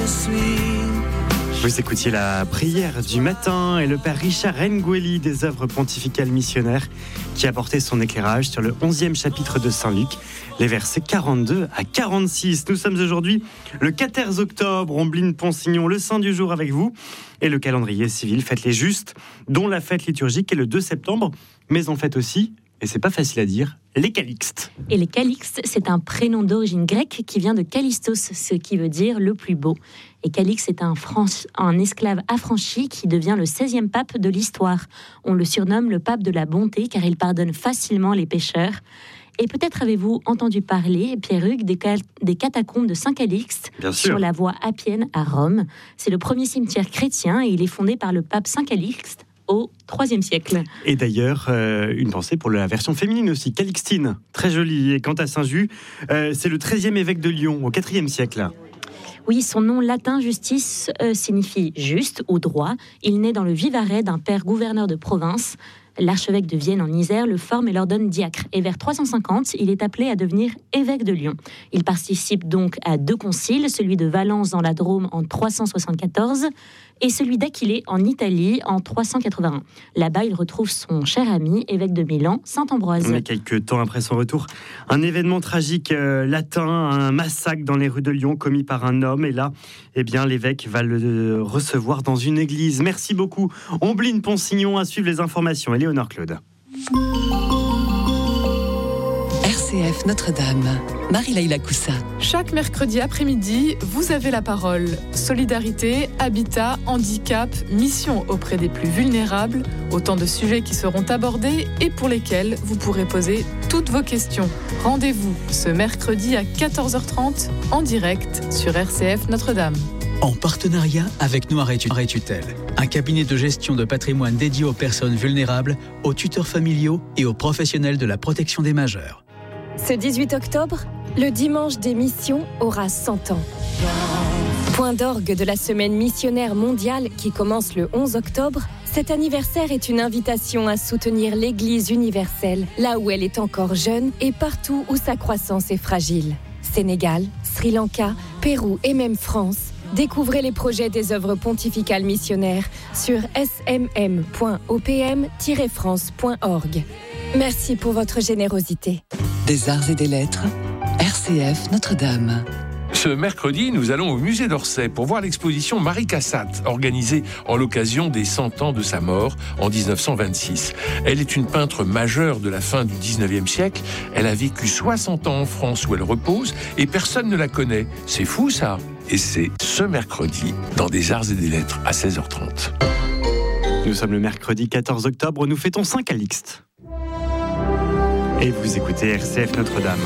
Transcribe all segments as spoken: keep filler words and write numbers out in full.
Vous écoutiez la prière du matin et le père Richard Ngueli des œuvres pontificales missionnaires qui a porté son éclairage sur le onzième chapitre de Saint Luc, les versets quarante-deux à quarante-six. Nous sommes aujourd'hui le quatorze octobre, Ombline Ponsignon, le saint du jour avec vous, et le calendrier civil fête les justes, dont la fête liturgique est le deux septembre, mais en fait aussi, et c'est pas facile à dire, les Calixtes. Et les Calixtes, c'est un prénom d'origine grecque qui vient de Callistos, ce qui veut dire le plus beau. Et Calixte est un, France, un esclave affranchi qui devient le seizième pape de l'histoire. On le surnomme le pape de la bonté car il pardonne facilement les pécheurs. Et peut-être avez-vous entendu parler, Pierre-Hugues, des, cal- des catacombes de Saint-Calixte sur la voie Appienne à Rome. C'est le premier cimetière chrétien et il est fondé par le pape Saint-Calixte au troisième siècle. Et d'ailleurs, euh, une pensée pour la version féminine aussi, Calixtine, très jolie. Et quant à Saint-Just, euh, c'est le treizième évêque de Lyon au quatrième siècle. Oui, son nom latin justice euh, signifie juste ou droit. Il naît dans le Vivarais d'un père gouverneur de province. L'archevêque de Vienne en Isère le forme et l'ordonne diacre. Et vers trois cent cinquante, il est appelé à devenir évêque de Lyon. Il participe donc à deux conciles, celui de Valence dans la Drôme en trois cent soixante-quatorze et celui d'Aquilée en Italie en trois cent quatre-vingt-un. Là-bas, il retrouve son cher ami, évêque de Milan, saint Ambroise. Mais quelques temps après son retour, un événement tragique euh, latin, un massacre dans les rues de Lyon commis par un homme. Et là, eh bien, l'évêque va le recevoir dans une église. Merci beaucoup. Ombline Ponsignon à suivre les informations. Éléonore Claude. R C F Notre-Dame, Marie-Laïla Coussa. Chaque mercredi après-midi, vous avez la parole. Solidarité, habitat, handicap, mission auprès des plus vulnérables, autant de sujets qui seront abordés et pour lesquels vous pourrez poser toutes vos questions. Rendez-vous ce mercredi à quatorze heures trente en direct sur R C F Notre-Dame. En partenariat avec Noiret Tutelle, un cabinet de gestion de patrimoine dédié aux personnes vulnérables, aux tuteurs familiaux et aux professionnels de la protection des majeurs. Ce dix-huit octobre, le dimanche des missions aura cent ans. Point d'orgue de la semaine missionnaire mondiale qui commence le onze octobre, cet anniversaire est une invitation à soutenir l'Église universelle, là où elle est encore jeune et partout où sa croissance est fragile. Sénégal, Sri Lanka, Pérou et même France. Découvrez les projets des œuvres pontificales missionnaires sur s m m point o p m tiret france point org. Merci pour votre générosité. Des arts et des lettres, R C F Notre-Dame. Ce mercredi, nous allons au musée d'Orsay pour voir l'exposition Marie Cassatt, organisée en l'occasion des cent ans de sa mort en dix-neuf cent vingt-six. Elle est une peintre majeure de la fin du dix-neuvième siècle. Elle a vécu soixante ans en France où elle repose et personne ne la connaît. C'est fou ça. Et c'est ce mercredi dans Des arts et des lettres à seize heures trente. Nous sommes le mercredi quatorze octobre, nous fêtons Saint Calixte. Et vous écoutez R C F Notre-Dame.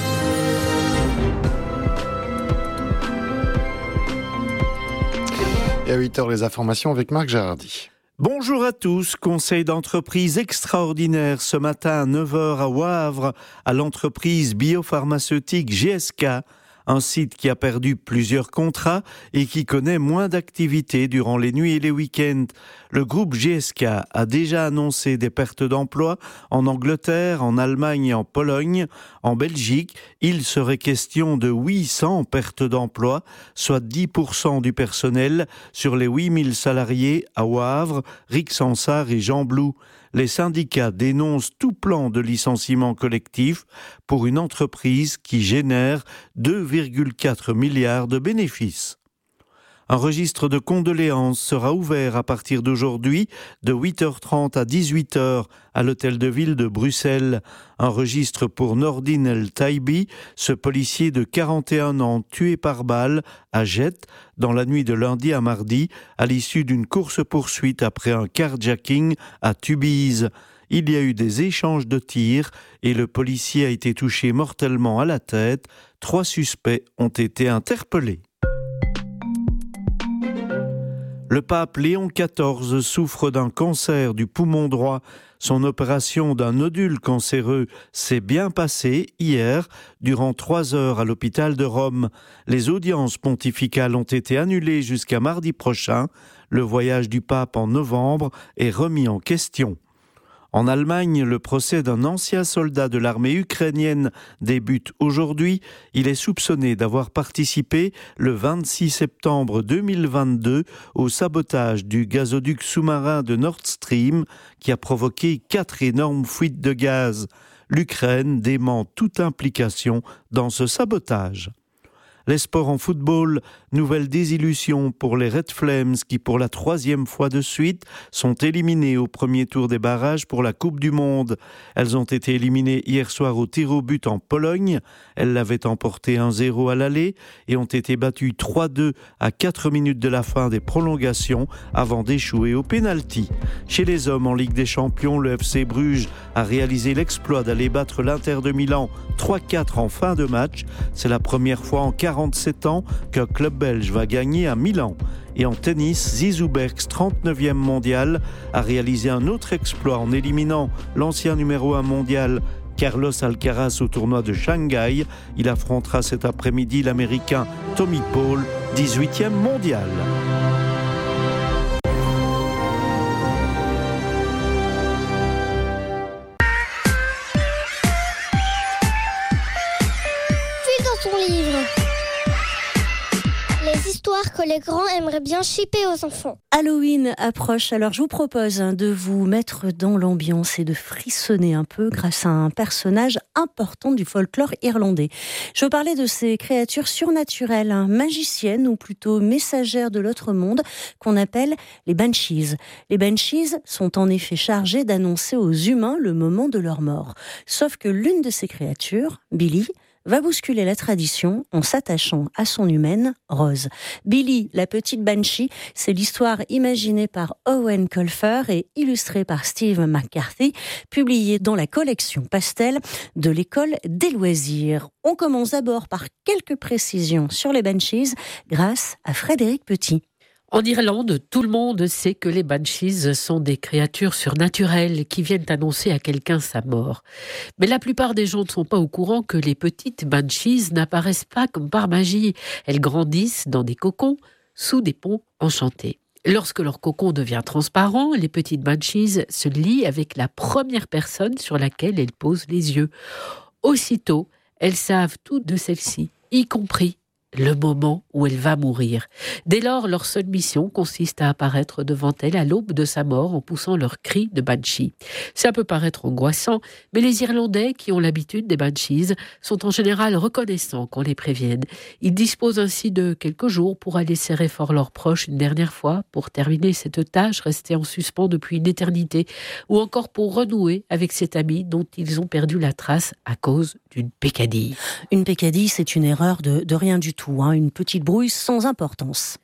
Et à huit heures, les informations avec Marc Gérardi. Bonjour à tous. Conseil d'entreprise extraordinaire ce matin à neuf heures à Wavre, à l'entreprise biopharmaceutique G S K, un site qui a perdu plusieurs contrats et qui connaît moins d'activité durant les nuits et les week-ends. Le groupe G S K a déjà annoncé des pertes d'emplois en Angleterre, en Allemagne et en Pologne. En Belgique, il serait question de huit cents pertes d'emplois, soit dix pour cent du personnel sur les huit mille salariés à Wavre, Rixensart et Gembloux. Les syndicats dénoncent tout plan de licenciement collectif pour une entreprise qui génère deux virgule quatre milliards de bénéfices. Un registre de condoléances sera ouvert à partir d'aujourd'hui de huit heures trente à dix-huit heures à l'hôtel de ville de Bruxelles. Un registre pour Nordin El Taibi, ce policier de quarante et un ans tué par balle à Jette dans la nuit de lundi à mardi à l'issue d'une course-poursuite après un carjacking à Tubize. Il y a eu des échanges de tirs et le policier a été touché mortellement à la tête. Trois suspects ont été interpellés. Le pape Léon quatorze souffre d'un cancer du poumon droit. Son opération d'un nodule cancéreux s'est bien passée hier, durant trois heures à l'hôpital de Rome. Les audiences pontificales ont été annulées jusqu'à mardi prochain. Le voyage du pape en novembre est remis en question. En Allemagne, le procès d'un ancien soldat de l'armée ukrainienne débute aujourd'hui. Il est soupçonné d'avoir participé le vingt-six septembre deux mille vingt-deux au sabotage du gazoduc sous-marin de Nord Stream qui a provoqué quatre énormes fuites de gaz. L'Ukraine dément toute implication dans ce sabotage. Les sports en football, nouvelle désillusion pour les Red Flames qui, pour la troisième fois de suite, sont éliminés au premier tour des barrages pour la Coupe du Monde. Elles ont été éliminées hier soir au tir au but en Pologne. Elles l'avaient emporté un zéro à l'aller et ont été battues trois deux à quatre minutes de la fin des prolongations avant d'échouer au pénalty. Chez les hommes en Ligue des Champions, le F C Bruges a réalisé l'exploit d'aller battre l'Inter de Milan trois quatre en fin de match. C'est la première fois en quarante-sept ans qu'un club belge va gagner à Milan. Et en tennis, Zizou Bergs, trente-neuvième mondial, a réalisé un autre exploit en éliminant l'ancien numéro un mondial Carlos Alcaraz au tournoi de Shanghai. Il affrontera cet après-midi l'Américain Tommy Paul, dix-huitième mondial. Que les grands aimeraient bien chipper aux enfants. Halloween approche, alors je vous propose de vous mettre dans l'ambiance et de frissonner un peu grâce à un personnage important du folklore irlandais. Je veux parler de ces créatures surnaturelles, hein, magiciennes ou plutôt messagères de l'autre monde qu'on appelle les Banshees. Les Banshees sont en effet chargés d'annoncer aux humains le moment de leur mort. Sauf que l'une de ces créatures, Billy, va bousculer la tradition en s'attachant à son humaine, Rose. Billy, la petite Banshee, c'est l'histoire imaginée par Owen Colfer et illustrée par Steve McCarthy, publiée dans la collection Pastel de l'École des loisirs. On commence d'abord par quelques précisions sur les Banshees grâce à Frédéric Petit. En Irlande, tout le monde sait que les Banshees sont des créatures surnaturelles qui viennent annoncer à quelqu'un sa mort. Mais la plupart des gens ne sont pas au courant que les petites Banshees n'apparaissent pas comme par magie. Elles grandissent dans des cocons sous des ponts enchantés. Lorsque leur cocon devient transparent, les petites Banshees se lient avec la première personne sur laquelle elles posent les yeux. Aussitôt, elles savent tout de celle-ci, y compris le moment où elle va mourir. Dès lors, leur seule mission consiste à apparaître devant elle à l'aube de sa mort en poussant leur cri de Banshee. Ça peut paraître angoissant, mais les Irlandais qui ont l'habitude des Banshees sont en général reconnaissants qu'on les prévienne. Ils disposent ainsi de quelques jours pour aller serrer fort leurs proches une dernière fois, pour terminer cette tâche restée en suspens depuis une éternité, ou encore pour renouer avec cet ami dont ils ont perdu la trace à cause d'une pécadille. Une pécadille, c'est une erreur de, de rien du tout. Une petite brouille sans importance.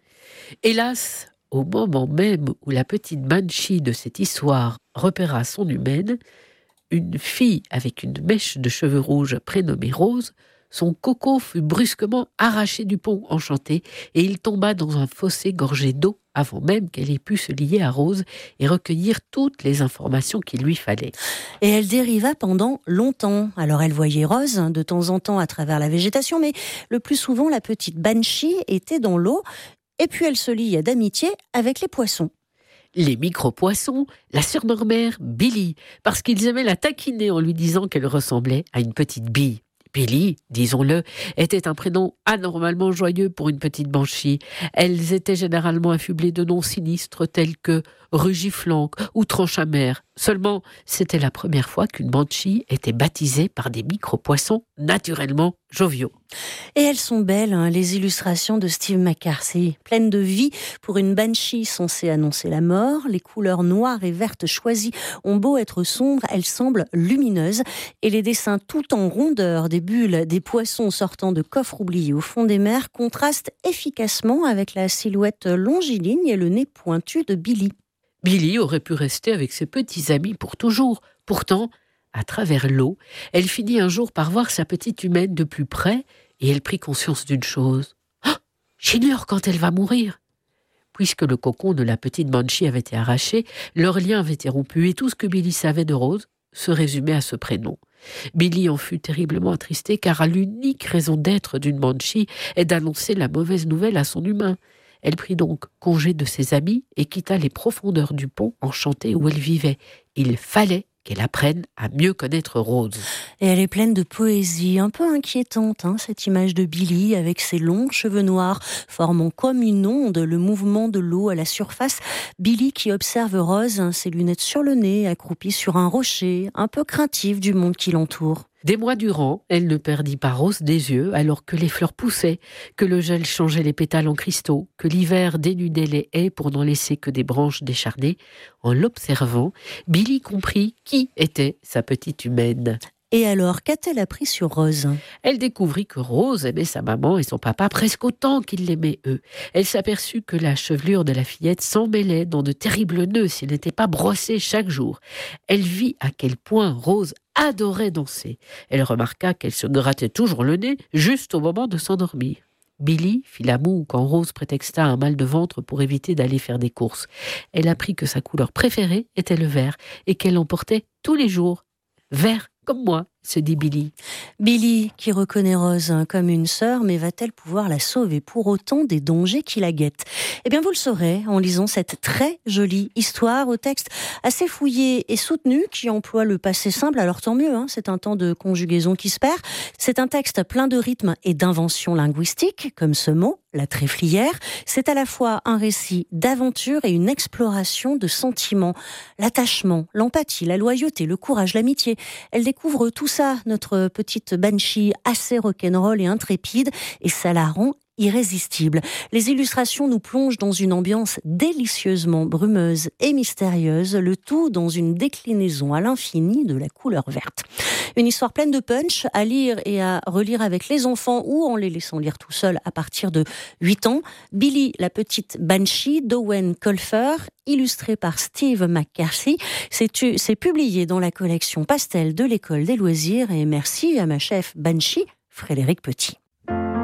Hélas, au moment même où la petite Banshee de cette histoire repéra son humaine, une fille avec une mèche de cheveux rouges prénommée Rose, son coco fut brusquement arraché du pont enchanté et il tomba dans un fossé gorgé d'eau avant même qu'elle ait pu se lier à Rose et recueillir toutes les informations qu'il lui fallait. Et elle dériva pendant longtemps. Alors elle voyait Rose de temps en temps à travers la végétation, mais le plus souvent la petite Banshee était dans l'eau et puis elle se lia d'amitié avec les poissons. Les micro-poissons la surnommèrent Billy parce qu'ils aimaient la taquiner en lui disant qu'elle ressemblait à une petite bille. Billy, disons-le, était un prénom anormalement joyeux pour une petite Banshee. Elles étaient généralement affublées de noms sinistres tels que Rugiflanque ou Tranche-à-mer. Seulement, c'était la première fois qu'une Banshee était baptisée par des micro-poissons naturellement joviaux. Et elles sont belles, hein, les illustrations de Steve McCarthy, pleines de vie pour une Banshee censée annoncer la mort. Les couleurs noires et vertes choisies ont beau être sombres, elles semblent lumineuses. Et les dessins tout en rondeur des bulles des poissons sortant de coffres oubliés au fond des mers contrastent efficacement avec la silhouette longiligne et le nez pointu de Billy. Billy aurait pu rester avec ses petits amis pour toujours. Pourtant, à travers l'eau, elle finit un jour par voir sa petite humaine de plus près et elle prit conscience d'une chose. Oh, j'ignore quand elle va mourir. Puisque le cocon de la petite Banshee avait été arraché, leur lien avait été rompu et tout ce que Billy savait de Rose se résumait à ce prénom. Billy en fut terriblement attristé car l'unique raison d'être d'une Banshee est d'annoncer la mauvaise nouvelle à son humain. Elle prit donc congé de ses amis et quitta les profondeurs du pont enchanté où elle vivait. Il fallait qu'elle apprenne à mieux connaître Rose. Et elle est pleine de poésie, un peu inquiétante, hein, cette image de Billy avec ses longs cheveux noirs, formant comme une onde le mouvement de l'eau à la surface. Billy qui observe Rose, hein, ses lunettes sur le nez, accroupie sur un rocher, un peu craintive du monde qui l'entoure. Des mois durant, elle ne perdit pas Rose des yeux alors que les fleurs poussaient, que le gel changeait les pétales en cristaux, que l'hiver dénudait les haies pour n'en laisser que des branches décharnées. En l'observant, Billy comprit qui était sa petite humaine. Et alors, qu'a-t-elle appris sur Rose ? Elle découvrit que Rose aimait sa maman et son papa presque autant qu'ils l'aimaient eux. Elle s'aperçut que la chevelure de la fillette s'emmêlait dans de terribles nœuds si elle n'était pas brossée chaque jour. Elle vit à quel point Rose adorait danser. Elle remarqua qu'elle se grattait toujours le nez juste au moment de s'endormir. Billy fit la moue quand Rose prétexta un mal de ventre pour éviter d'aller faire des courses. Elle apprit que sa couleur préférée était le vert et qu'elle en portait tous les jours. Vert comme moi, se dit Billy. Billy, qui reconnaît Rose comme une sœur, mais va-t-elle pouvoir la sauver pour autant des dangers qui la guettent ? Eh bien, vous le saurez en lisant cette très jolie histoire au texte assez fouillé et soutenu qui emploie le passé simple. Alors tant mieux, hein, c'est un temps de conjugaison qui se perd. C'est un texte plein de rythme et d'invention linguistique, comme ce mot, la tréflière. C'est à la fois un récit d'aventure et une exploration de sentiments. L'attachement, l'empathie, la loyauté, le courage, l'amitié. Elle découvre tout ça, notre petite Banshee assez rock'n'roll et intrépide, et ça la rend irrésistible. Les illustrations nous plongent dans une ambiance délicieusement brumeuse et mystérieuse, le tout dans une déclinaison à l'infini de la couleur verte. Une histoire pleine de punch à lire et à relire avec les enfants ou en les laissant lire tout seuls à partir de huit ans. Billy, la petite Banshee d'Owen Colfer, illustré par Steve McCarthy. C'est, c'est publié dans la collection Pastel de l'École des loisirs et merci à ma chef Banshee, Frédéric Petit.